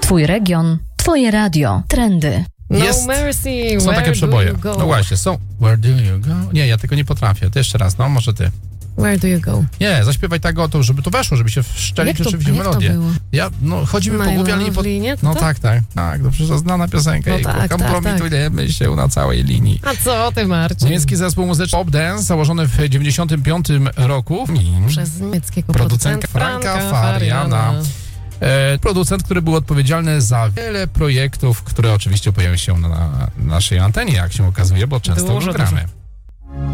Twój region, twoje radio, trendy. Jest. Mercy, Są takie przeboje. No właśnie, są. Where do you go? Nie, ja tego nie potrafię. To jeszcze raz, no może ty. Where do you go? Nie, zaśpiewaj tak o to, żeby to weszło, żeby się wszczelić rzeczywiście w melodię. Chodzi mi po głowie, ale nie po... No tak, no przecież to znana piosenka. No tak, kompromitujemy się na całej linii. A co ty, Marcin? Niemiecki zespół muzyczny Pop Dance, założony w 95 roku. Przez niemieckiego producenta Franka Fariana. Producent, który był odpowiedzialny za wiele projektów, które oczywiście pojawiają się na naszej antenie, jak się okazuje, bo często już gramy.